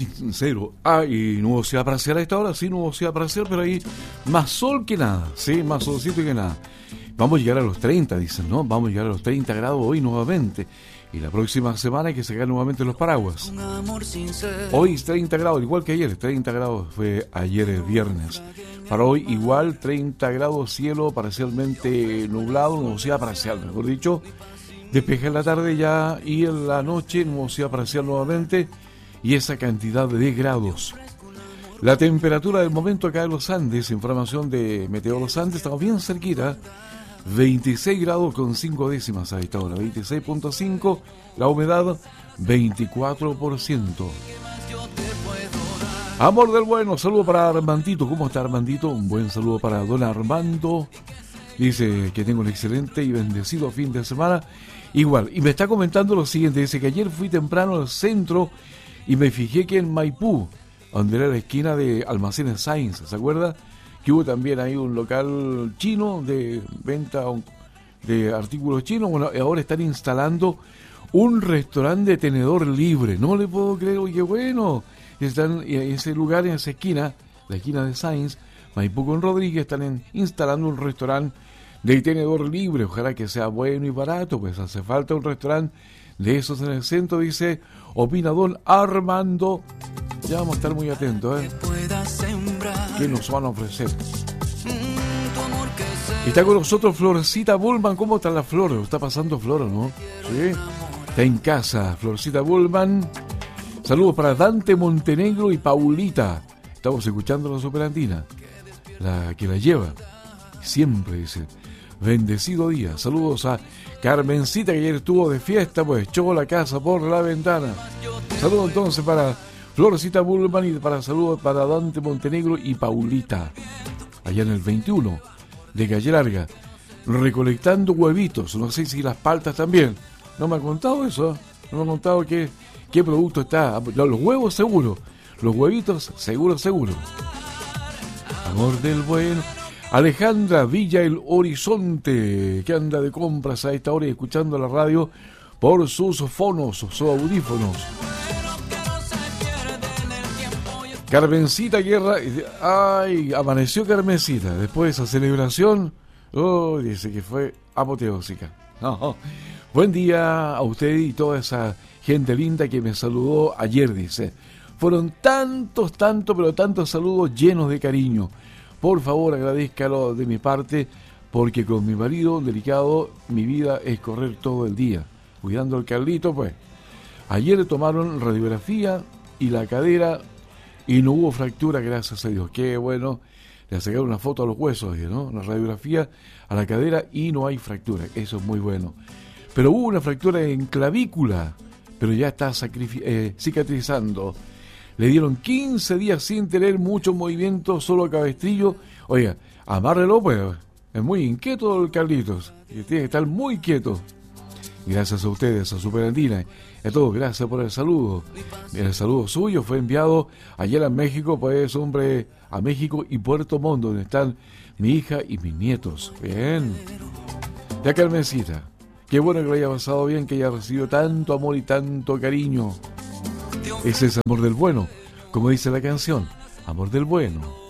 Cero. Y nubosidad parcial a esta hora, sí, nubosidad parcial, pero ahí más sol que nada, sí, más solcito que nada. Vamos a llegar a los 30, dicen, ¿no? Vamos a llegar a los 30 grados hoy nuevamente. Y la próxima semana hay que sacar nuevamente los paraguas. Hoy es 30 grados, igual que ayer, 30 grados fue ayer el viernes. Para hoy igual, 30 grados, cielo parcialmente nublado, nubosidad parcial, mejor dicho. Despeja en la tarde ya y en la noche nubosidad parcial nuevamente. Y esa cantidad de 10 grados. La temperatura del momento acá en los Andes, información de Meteo Los Andes, estamos bien cerquita, 26 grados con 5 décimas a esta hora, 26.5, la humedad 24%. Amor del bueno, saludo para Armandito, ¿cómo está Armandito? Un buen saludo para don Armando, dice que tengo un excelente y bendecido fin de semana, igual, y me está comentando lo siguiente, dice que ayer fui temprano al centro y me fijé que en Maipú, donde era la esquina de Almacenes Sainz, ¿se acuerda? Que hubo también ahí un local chino de venta de artículos chinos. Bueno, ahora están instalando un restaurante de tenedor libre. No le puedo creer, oye, bueno. Están en ese lugar, en esa esquina, la esquina de Sainz, Maipú con Rodríguez, están instalando un restaurante de tenedor libre. Ojalá que sea bueno y barato, pues hace falta un restaurante de esos en el centro, dice, opina don Armando. Ya vamos a estar muy atentos, ¿qué nos van a ofrecer? Está con nosotros Florcita Bullman. ¿Cómo está la Flor? Está pasando Flor, ¿no? Sí. Está en casa, Florcita Bullman. Saludos para Dante Montenegro y Paulita. Estamos escuchando la Superandina, la que la lleva. Siempre dice, bendecido día. Saludos a Carmencita, que ayer estuvo de fiesta, pues echó la casa por la ventana. Saludos entonces para Florcita Bullman y saludos para Dante Montenegro y Paulita, allá en el 21 de Calle Larga, recolectando huevitos. No sé si las paltas también. No me ha contado eso, no me ha contado qué producto está. Los huevos seguro, los huevitos seguro. Amor del bueno. Alejandra Villa El Horizonte, que anda de compras a esta hora y escuchando la radio por sus fonos, sus audífonos. Carmencita Guerra, ay, amaneció Carmencita después de esa celebración. Oh, dice que fue apoteósica. No. Buen día a usted y toda esa gente linda que me saludó ayer, dice. Fueron tantos saludos llenos de cariño. Por favor, agradézcalo de mi parte, porque con mi marido delicado, mi vida es correr todo el día, cuidando al Carlito, pues. Ayer le tomaron radiografía y la cadera y no hubo fractura, gracias a Dios. Qué bueno, le sacaron una foto a los huesos, ¿no? Una radiografía a la cadera y no hay fractura, eso es muy bueno. Pero hubo una fractura en clavícula, pero ya está cicatrizando. Le dieron 15 días sin tener mucho movimiento, solo cabestrillo. Oiga, amárrelo, pues. Es muy inquieto el Carlitos. Tiene que estar muy quieto. Gracias a ustedes, a Superandina. A todos, gracias por el saludo. El saludo suyo fue enviado ayer a México, pues, hombre, a México y Puerto Montt, donde están mi hija y mis nietos. Bien. Ya, Carmencita. Qué bueno que lo haya pasado bien, que haya recibido tanto amor y tanto cariño. Ese es amor del bueno, como dice la canción, amor del bueno.